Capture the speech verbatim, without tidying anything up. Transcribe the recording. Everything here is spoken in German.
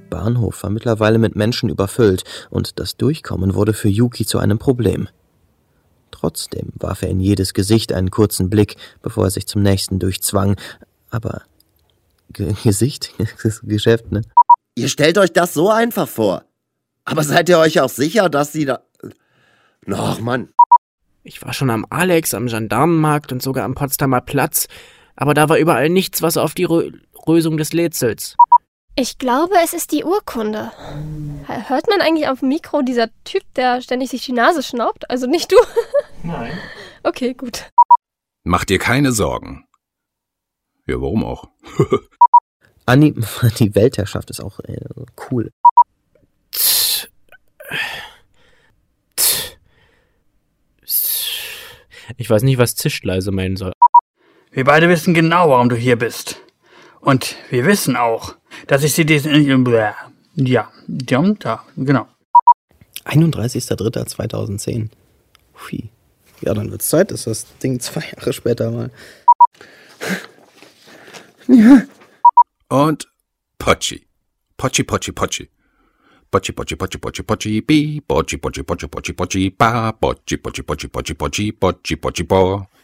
Bahnhof war mittlerweile mit Menschen überfüllt und das Durchkommen wurde für Yuki zu einem Problem. Trotzdem warf er in jedes Gesicht einen kurzen Blick, bevor er sich zum nächsten durchzwang. Aber G- Gesicht? Das ist Geschäft, ne? Ihr stellt euch das so einfach vor. Aber seid ihr euch auch sicher, dass sie da... Ach, Mann. Ich war schon am Alex, am Gendarmenmarkt und sogar am Potsdamer Platz, aber da war überall nichts, was auf die Rö- Lösung des Rätsels. Ich glaube, es ist die Urkunde. Hört man eigentlich auf dem Mikro dieser Typ, der ständig sich die Nase schnaubt? Also nicht du? Nein. Okay, gut. Mach dir keine Sorgen. Ja, warum auch? Anni, die Weltherrschaft ist auch äh, cool. Ich weiß nicht, was Zischleise meinen soll. Wir beide wissen genau, warum du hier bist. Und wir wissen auch, dass ich sie diesen... Ja, ja, da, genau. einunddreißigster dritter zweitausendzehn. Ui. Ja, dann wird's Zeit, dass das Ding zwei Jahre später mal... Ja. Und Pochi. Pochi, Pochi, Pochi. Pochi, Pochi, Pochi, Pochi, Pochi, bi. Pochi, Pochi, Pochi, Pochi, Pochi, ba. Pochi, Pochi, Pochi, Pochi, Pochi, Pochi, Pochi, bo.